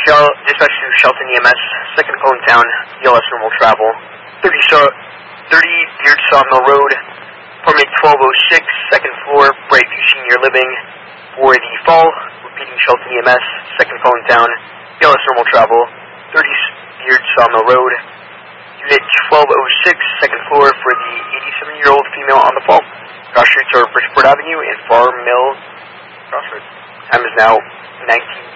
Dispatch to Shelton EMS, second phone town, ELS normal travel. 30 Beard Sawmill Road, apartment 1206, second floor, Brightview Senior Living. For the fall, repeating Shelton EMS, second phone town, ELS normal travel. 30 Beard Sawmill Road, unit 1206, second floor, for the 87-year-old female on the fall. Cross streets are Bridgeport Avenue and Farm Mill Crossroads. Time is now 19